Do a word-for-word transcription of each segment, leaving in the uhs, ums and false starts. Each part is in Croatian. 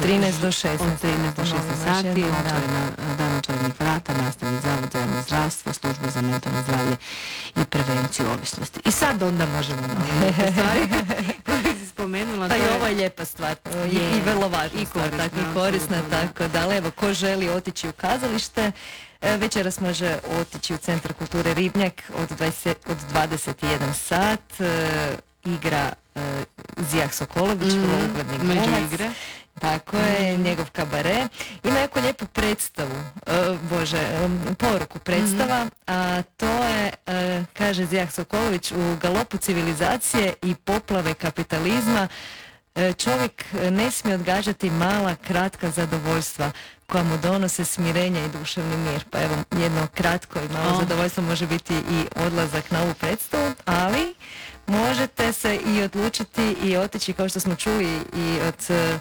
trinaest do šesnaest. Od trinaest do šesnaest sati, otvorena, dan otvorenih vrata, nastavni zavod za javno zdravstvo, služba za mentalno zdravlje i prevenciju ovisnosti. I sad onda možemo na ove neke stvari koje si spomenula. Pa i ovo je lijepa stvar i, i vrlo važna i stvar, korisna, tako, i korisna, apsolutno, da. tako da, ali evo, ko želi otići u kazalište, e, večeras može otići u Centar kulture Ribnjak od dvadeset, od dvadeset i jedan sat, e, igra e, Zijah Sokolović, Mm, vrlo ugledni među glumac. igre. Tako je, njegov kabare. Ima jako lijepu predstavu, e, bože, e, poruku predstava, a to je, e, kaže Zijah Sokolović, u galopu civilizacije i poplave kapitalizma e, čovjek ne smije odgađati mala, kratka zadovoljstva koja mu donose smirenje i duševni mir. Pa evo, jedno kratko i malo Oh. zadovoljstvo može biti i odlazak na ovu predstavu, ali možete se i odlučiti i otići, kao što smo čuli i od e,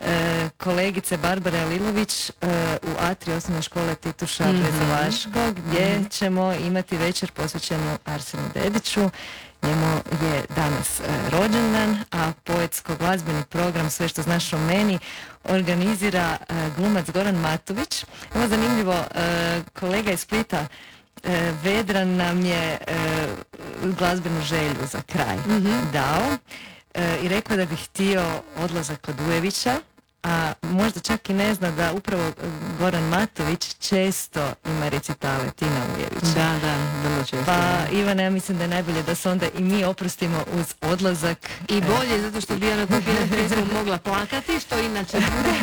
e, kolegice Barbare Alilović, e, u Atriju osnovne škole Tituša Mhm. Brezalaškog, gdje ćemo imati večer posvećenu Arsenu Dediću. Njemu je danas e, rođendan, a poetsko-glazbeni program Sve što znaš o meni organizira e, glumac Goran Matović. Evo zanimljivo, e, kolega iz Splita E, Vedran nam je e, glazbenu želju za kraj dao e, i rekao da bi htio odlazak kod Ujevića, a možda čak i ne zna da upravo e, Goran Matović često ima recitale Tina Ujevića. Da, da, vrlo često. Pa da. Ivana, ja mislim da je najbolje da se onda i mi oprostimo uz odlazak. I bolje, zato što bi ja na tu pjesmu mogla plakati, što inače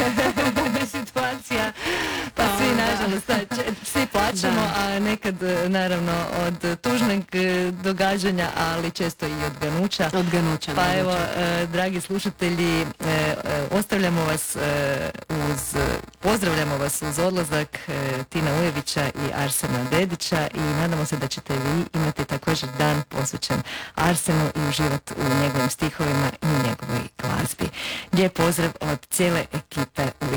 bude situacija. Pa svi, onda- nažalost, da, če- svi plaćamo, Da. a nekad, e, naravno, od tužnog e, događanja, ali često i od ganuća. Od ganuća. Pa naravno. evo, e, dragi slušatelji, e, e, ostavljamo vas e, uz, pozdravljamo vas uz odlazak e, Tina Ujevića i Arsena Dedića i nadamo se da ćete vi imati također dan posvećen Arsenu i uživati u njegovim stihovima i u njegovoj glazbi. Lijep pozdrav od cijele ekipe Uvijek